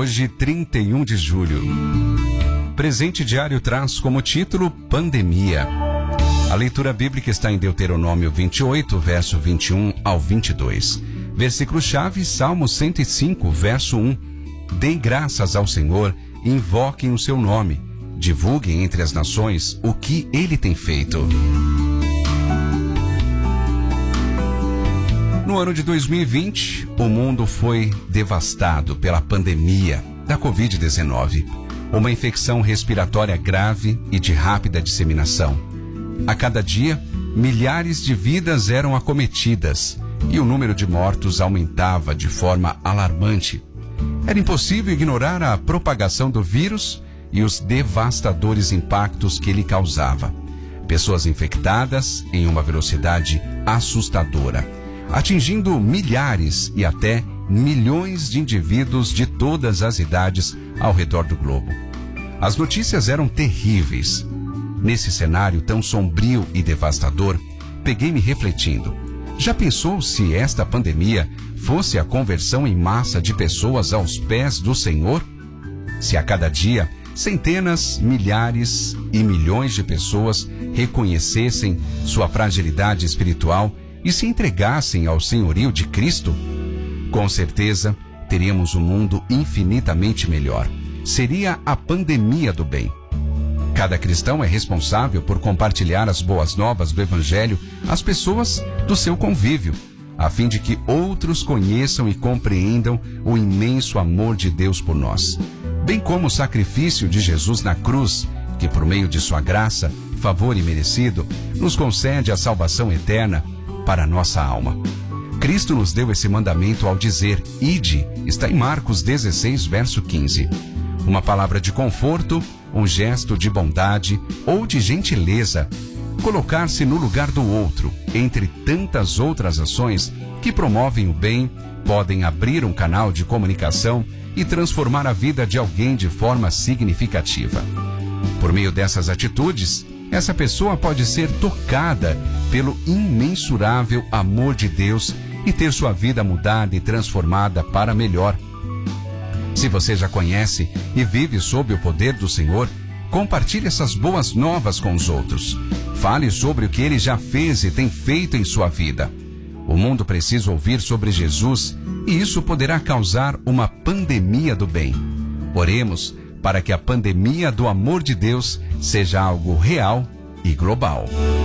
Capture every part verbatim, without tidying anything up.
hoje, trinta e um de julho. Presente diário traz como título Pandemia. A leitura bíblica está em Deuteronômio vinte e oito, verso vinte e um ao vinte e dois. Versículo-chave, Salmo cento e cinco, verso um. Deem graças ao Senhor, invoquem o seu nome, divulguem entre as nações o que ele tem feito. No ano de dois mil e vinte, o mundo foi devastado pela pandemia da covid dezenove, uma infecção respiratória grave e de rápida disseminação. A cada dia, milhares de vidas eram acometidas e o número de mortos aumentava de forma alarmante. Era impossível ignorar a propagação do vírus e os devastadores impactos que ele causava. Pessoas infectadas em uma velocidade assustadora, atingindo milhares e até milhões de indivíduos de todas as idades ao redor do globo. As notícias eram terríveis. Nesse cenário tão sombrio e devastador, peguei-me refletindo. Já pensou se esta pandemia fosse a conversão em massa de pessoas aos pés do Senhor? Se a cada dia centenas, milhares e milhões de pessoas reconhecessem sua fragilidade espiritual e se entregassem ao senhorio de Cristo? Com certeza, teríamos um mundo infinitamente melhor. Seria a pandemia do bem. Cada cristão é responsável por compartilhar as boas novas do Evangelho às pessoas do seu convívio, a fim de que outros conheçam e compreendam o imenso amor de Deus por nós, bem como o sacrifício de Jesus na cruz, que por meio de sua graça, favor imerecido, nos concede a salvação eterna para a nossa alma. Cristo nos deu esse mandamento ao dizer, ide, está em Marcos dezesseis, verso quinze. Uma palavra de conforto, um gesto de bondade ou de gentileza, colocar-se no lugar do outro, entre tantas outras ações que promovem o bem, podem abrir um canal de comunicação e transformar a vida de alguém de forma significativa. Por meio dessas atitudes, essa pessoa pode ser tocada pelo imensurável amor de Deus e ter sua vida mudada e transformada para melhor. Se você já conhece e vive sob o poder do Senhor, compartilhe essas boas novas com os outros. Fale sobre o que Ele já fez e tem feito em sua vida. O mundo precisa ouvir sobre Jesus e isso poderá causar uma pandemia do bem. Oremos para que a pandemia do amor de Deus seja algo real e global.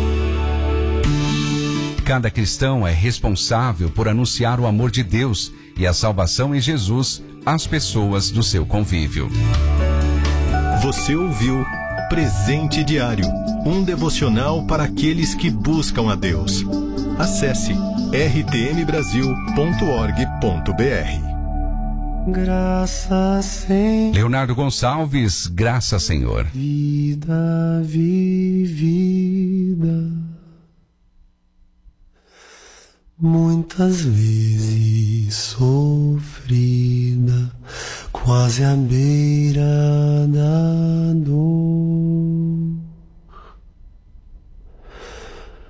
Cada cristão é responsável por anunciar o amor de Deus e a salvação em Jesus às pessoas do seu convívio. Você ouviu Presente Diário, um devocional para aqueles que buscam a Deus. Acesse r t m brasil ponto org ponto b r. Graças, Senhor. Leonardo Gonçalves, graças, Senhor. Vida vivida, muitas vezes sofrida, quase à beira da